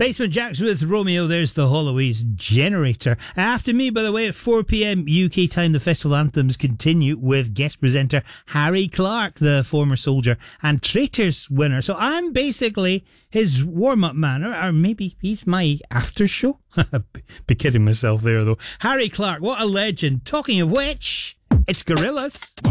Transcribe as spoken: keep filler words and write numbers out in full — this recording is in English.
Basement Jacks with Romeo. There's the Holloway's Generator. After me, by the way, at four p.m. U K time, the festival anthems continue with guest presenter Harry Clark, the former soldier and Traitors winner. So I'm basically his warm-up man, or, or maybe he's my after show. Be kidding myself there, though. Harry Clark, what a legend. Talking of which, it's Gorillaz.